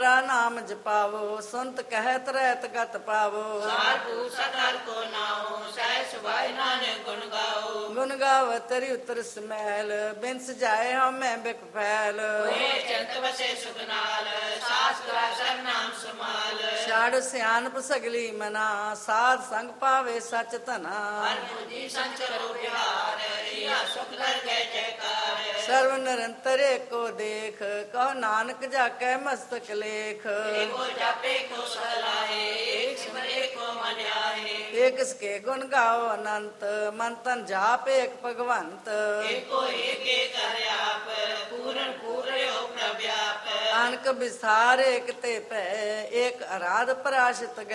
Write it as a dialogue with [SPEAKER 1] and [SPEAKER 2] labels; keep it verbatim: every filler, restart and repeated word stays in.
[SPEAKER 1] ਨਾਮ ਜਪਾਵੋ ਸੰਤ ਕਹਿਤ ਰਹਿਤ ਗਤ ਪਾਵੋ।
[SPEAKER 2] ਸਾਧੂ ਸਤਰ ਕੋ ਨਾਉ ਸਹਿ ਸੁਭਾਇ ਨਾਨਕ ਗੁਣ ਗਾਓ।
[SPEAKER 1] ਗੁਣ ਗਾਵ ਤਰੀ ਉਤਰ ਸਮੈਲ ਬਿਨਸ ਜਾਏ ਹਮੈ ਬਿਕ ਫੈਲ।
[SPEAKER 2] ਹੋਏ ਚੰਤ ਵਸੇ ਸੁਖ ਨਾਲ ਸਾਸ ਕਰਾ ਸਰ ਨਾਮ ਸਮਾਲ।
[SPEAKER 1] ਛਾੜ ਸਿਆਣਪ ਸਗਲੀ ਮਨਾ ਸਾਧ ਸੰਗ ਪਾਵੇ ਸਚ ਧਨਾ।
[SPEAKER 2] ਹਰਿ ਬੁੱਧੀ ਸੰਚਰੋ ਵਿਹਾਰ ਇਹਾ ਸੁਖ ਦਰ ਗਏ ਜੈਕਾਰ।
[SPEAKER 1] ਸਰਵ ਨਿਰੰਤਰ ਏਕੋ ਦੇਖ ਕਹੋ ਨਾਨਕ ਜਾਕੈ ਮਸਤਕ ਲੇਖ।
[SPEAKER 2] ਏਕੋ ਜਾਪੇ ਕੋ ਸਲਾਹੇ ਏਕ ਸਿਮਰੇ ਕੋ ਮਨ ਆਏ।
[SPEAKER 1] ਏਕ ਸਕੇ ਗੁਣ ਗਾਓ ਅਨੰਤ ਮਨ ਤਨ ਜਾਪ ਏਕ ਭਗਵੰਤ।
[SPEAKER 2] ਏਕੋ ਏਕ ਏਕ ਹਰਿ ਆਪ ਪੂਰਨ ਪੂਰਿਓ ਪ੍ਰਭਿਆਪ।
[SPEAKER 1] ਅਨਕ ਵਿਸਾਰ ਏਕ ਤੇ ਭੈ ਏਕ ਅਰਾਧ ਪਰਾਸ਼ਿਤ